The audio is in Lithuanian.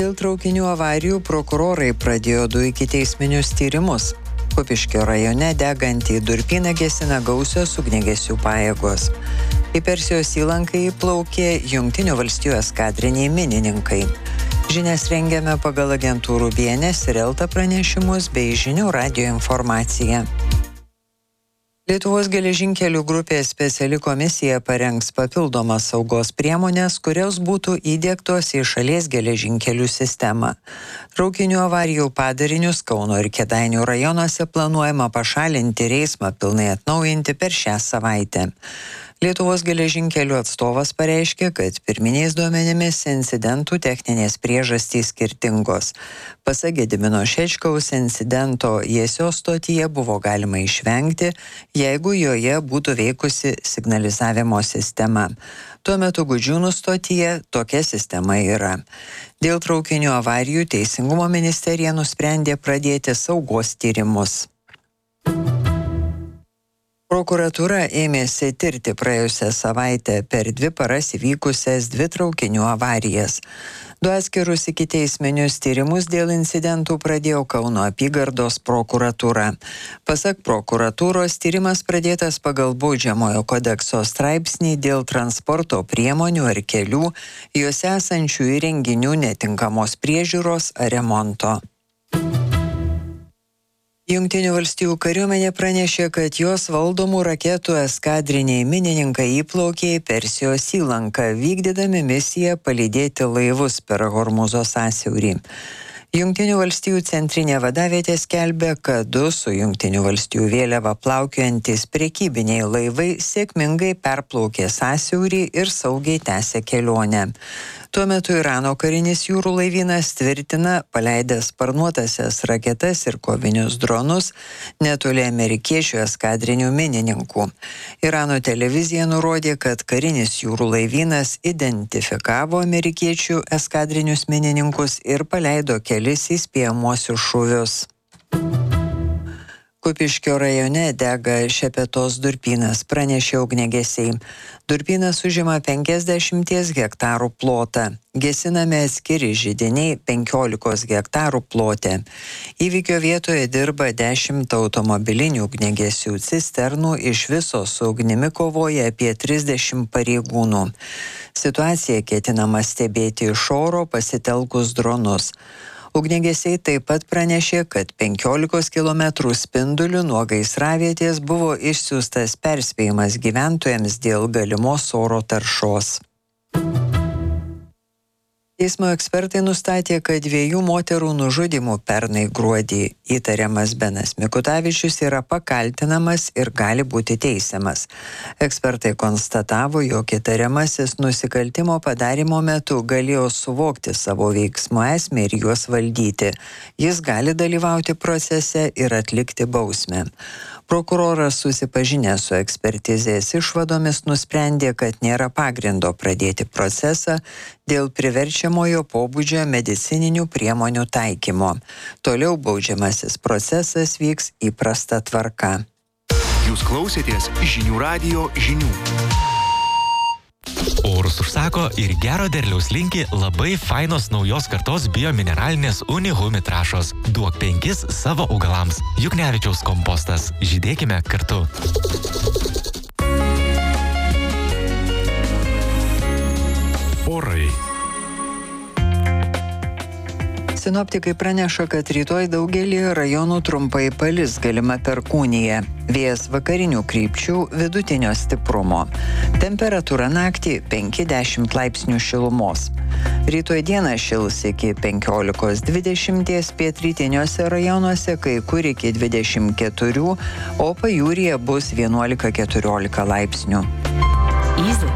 Dėl traukinių avarijų prokurorai pradėjo 2 ikiteisminius tyrimus. Kupiškio rajone degantį durpyną gesina gausios ugniagesių pajėgos. Į Persijos įlanką įplaukė Jungtinių valstijų eskadriniai minininkai. Žinias rengiame pagal agentūrų BNS ir Elta pranešimus bei Žinių radijo informaciją. Lietuvos geležinkelių grupės speciali komisija parengs papildomas saugos priemonės, kurios būtų įdiegtos į šalies geležinkelių sistemą. Traukinių avarijų padarinius Kauno ir Kėdainių rajonuose planuojama pašalinti ir eismą pilnai atnaujinti per šią savaitę. Lietuvos geležinkelių atstovas pareiškė, kad pirminiais duomenimis incidentų techninės priežastys skirtingos. Pasak Gedimino Šečkaus, incidento Jiesios stotyje buvo galima išvengti, jeigu joje būtų veikusi signalizavimo sistema. Tuo metu Gudžiūnų stotyje tokia sistema yra. Dėl traukinių avarijų Teisingumo ministerija nusprendė pradėti saugos tyrimus. Prokuratūra ėmėsi tirti praėjusią savaitę per 2 paras įvykusias 2 traukinių avarijas. 2 atskirus ikiteisminius tyrimus dėl incidentų pradėjo Kauno apygardos prokuratūra. Pasak prokuratūros, tyrimas pradėtas pagal Baudžiamojo kodekso straipsnį dėl transporto priemonių ar kelių, juose esančių įrenginių netinkamos priežiūros ar remonto. Jungtinių valstijų kariuomenė pranešė, kad jos valdomų raketų eskadriniai minininkai įplaukė į Persijos įlanką, vykdydami misiją palydėti laivus per Hormūzo sąsiaurį. Jungtinių valstijų centrinė vadavietė skelbė, kad 2 su Jungtinių valstijų vėliava plaukiojantys prekybiniai laivai sėkmingai perplaukė sąsiaurį ir saugiai tęsė kelionę. Tuo metu Irano karinis jūrų laivynas tvirtina, paleidęs sparnuotasias raketas ir kovinius dronus netoli amerikiečių eskadrinių minininkų. Irano televizija nurodė, kad karinis jūrų laivynas identifikavo amerikiečių eskadrinius minininkus ir paleido kelis įspėjamuosius šūvius. Kupiškio rajone dega Šepetos durpynas, pranešė ugniagesiai. Durpynas užima 50 hektarų plotą. Gesinami atskiri židiniai 15 hektarų plote. Įvykio vietoje dirba 10 automobilinių ugniagesių cisternų, iš viso su ugnimi kovoja apie 30 pareigūnų. Situaciją ketinama stebėti iš oro pasitelkus dronus. Ugniagesiai taip pat pranešė, kad 15 km spinduliu nuo gaisravietės buvo išsiųstas perspėjimas gyventojams dėl galimos oro taršos. Teismo ekspertai nustatė, kad 2 moterų nužudymų pernai gruodį įtariamas Benas Mikutavičius yra pakaltinamas ir gali būti teisiamas. Ekspertai konstatavo, jog įtariamasis nusikaltimo padarymo metu galėjo suvokti savo veiksmų esmę ir juos valdyti. Jis gali dalyvauti procese ir atlikti bausmę. Prokuroras susipažinęs su ekspertizės išvadomis nusprendė, kad nėra pagrindo pradėti procesą dėl priverčiamojo pobūdžio medicininių priemonių taikymo. Toliau baudžiamasis procesas vyks įprasta tvarka. Jūs klausėtės Žinių radijo žinių. Orus užsako ir gero derliaus linki labai fainos naujos kartos biomineralinės Unihumi trąšos. Duok 5 savo augalams. Juknevičiaus kompostas. Žydėkime kartu. Orai. Sinoptikai praneša, kad rytoj daugelį rajonų trumpai palis, galima perkūnija. Vėjas vakarinių krypčių vidutinio stiprumo. Temperatūra naktį 5-10 laipsnių šilumos. Rytoj dieną šils iki 15-20, pietrytiniuose rajonuose kai kur iki 24, o pajūryje bus 11-14 laipsnių. Easy.